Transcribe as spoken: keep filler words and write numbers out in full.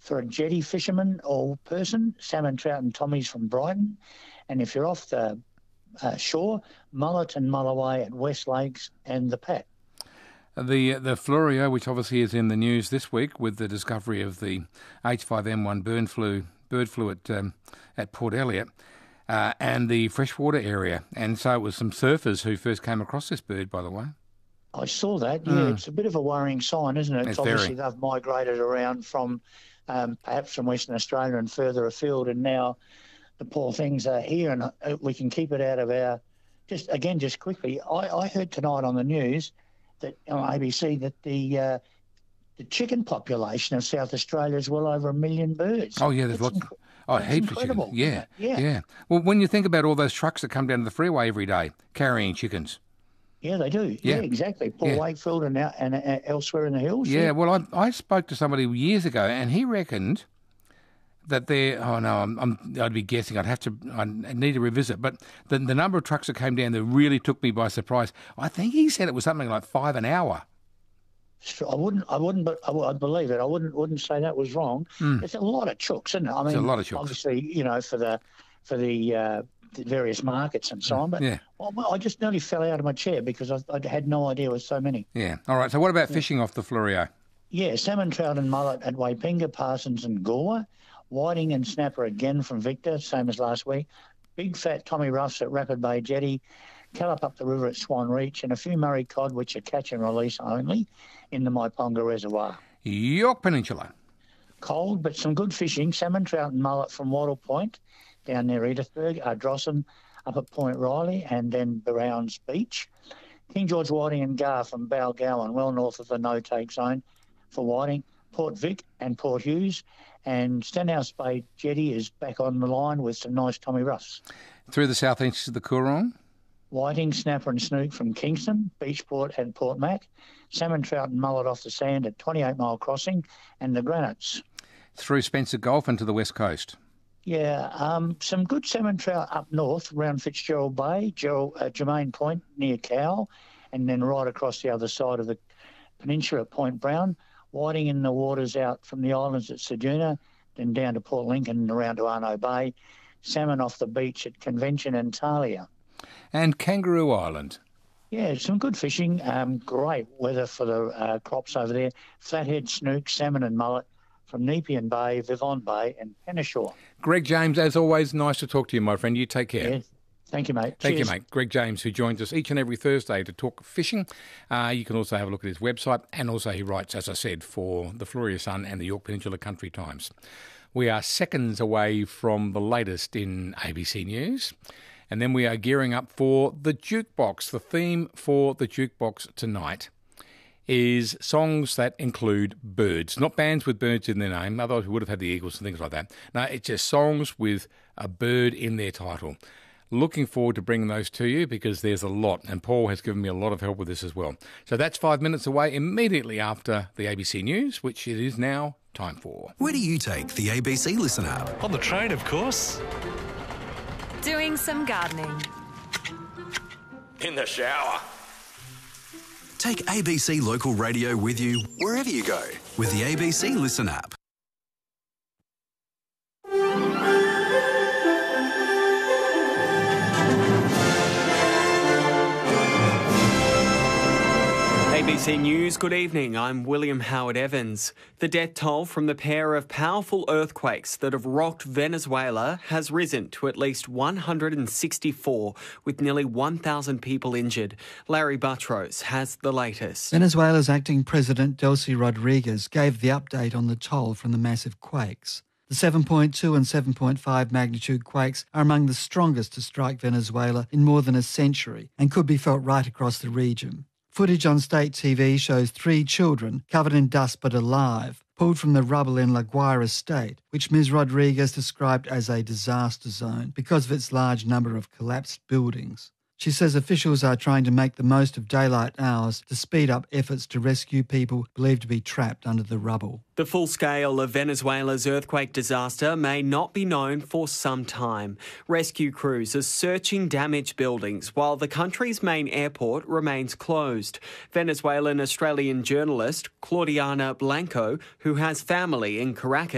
for a jetty fisherman or person, salmon, trout and tommies from Brighton. And if you're off the uh, shore, mullet and mulloway at West Lakes and the Pat. The the Florio, which obviously is in the news this week with the discovery of the H five N one bird flu, bird flu at, um, at Port Elliot, uh, and the freshwater area. And so it was some surfers who first came across this bird, by the way. I saw that. Yeah, mm. It's a bit of a worrying sign, isn't it? It's, it's obviously very. They've migrated around from um, perhaps from Western Australia and further afield, and now the poor things are here, and we can keep it out of our. Just again, just quickly, I, I heard tonight on the news that on A B C that the uh, the chicken population of South Australia is well over a million birds. Oh yeah, there's that's lots. Inc- oh, heaps of chickens. Yeah, yeah, yeah. Well, when you think about all those trucks that come down to the freeway every day carrying chickens. Yeah, they do. Yeah, yeah exactly. Paul yeah. Wakefield and, and uh, elsewhere in the hills. Yeah, yeah. well, I I spoke to somebody years ago, and he reckoned that there. Oh no, I'm, I'm I'd be guessing. I'd have to. I need to revisit. But the the number of trucks that came down there really took me by surprise. I think he said it was something like five an hour. I wouldn't. I wouldn't. But I would believe it. I wouldn't. Wouldn't say that was wrong. Mm. It's a lot of chooks, isn't it? I mean, it's a lot of chooks. Obviously, you know, for the for the. Uh, the various markets and so on, but yeah. well, I just nearly fell out of my chair because I, I had no idea there was so many. Yeah. All right. So what about yeah. fishing off the Florio? Yeah, salmon, trout and mullet at Waipinga, Parsons and Gore. Whiting and snapper again from Victor, same as last week. Big fat Tommy Ruffs at Rapid Bay Jetty. Callop up the river at Swan Reach, and a few Murray cod, which are catch and release only, in the Maiponga Reservoir. York Peninsula. Cold, but some good fishing. Salmon, trout and mullet from Wattle Point, down near Edithburg, Ardrossan, up at Point Riley, and then Browns Beach. King George Whiting and Gar from Balgowan, well north of the no-take zone for Whiting. Port Vic and Port Hughes, and Stenhouse Bay Jetty is back on the line with some nice Tommy Ruffs. Through the southeast of the Coorong? Whiting, snapper and snook from Kingston, Beachport and Port Mac. Salmon, trout and mullet off the sand at twenty-eight Mile Crossing and the Granites. Through Spencer Gulf and to the west coast? Yeah, um, some good salmon trout up north around Fitzgerald Bay, Gerald, uh, Germain Point near Cowell, and then right across the other side of the peninsula at Point Brown. Whiting in the waters out from the islands at Ceduna, then down to Port Lincoln and around to Arno Bay. Salmon off the beach at Convention and Talia. And Kangaroo Island. Yeah, some good fishing. Um, great weather for the uh, crops over there. Flathead, snook, salmon and mullet from Nepean Bay, Vivon Bay and Penneshaw. Greg James, as always, nice to talk to you, my friend. You take care. Yeah. Thank you, mate. Thank Cheers. you, mate. Greg James, who joins us each and every Thursday to talk fishing. Uh, you can also have a look at his website, and also he writes, as I said, for the Florio Sun and the York Peninsula Country Times. We are seconds away from the latest in A B C News, and then we are gearing up for the Jukebox. The theme for the Jukebox tonight is songs that include birds, not bands with birds in their name, otherwise we would have had the Eagles and things like that. No, it's just songs with a bird in their title. Looking forward to bringing those to you because there's a lot, and Paul has given me a lot of help with this as well. So that's five minutes away immediately after the A B C News, which it is now time for. Where do you take the A B C Listen app? On the train, of course. Doing some gardening. In the shower. Take A B C Local Radio with you wherever you go with the A B C Listen app. A B C News, good evening. I'm William Howard Evans. The death toll from the pair of powerful earthquakes that have rocked Venezuela has risen to at least one hundred sixty-four, with nearly one thousand people injured. Larry Buttrose has the latest. Venezuela's acting president, Delcy Rodriguez, gave the update on the toll from the massive quakes. The seven point two and seven point five magnitude quakes are among the strongest to strike Venezuela in more than a century and could be felt right across the region. Footage on state T V shows three children, covered in dust but alive, pulled from the rubble in La Guaira state, which Miz Rodriguez described as a disaster zone because of its large number of collapsed buildings. She says officials are trying to make the most of daylight hours to speed up efforts to rescue people believed to be trapped under the rubble. The full scale of Venezuela's earthquake disaster may not be known for some time. Rescue crews are searching damaged buildings while the country's main airport remains closed. Venezuelan Australian journalist Claudiana Blanco, who has family in Caracas,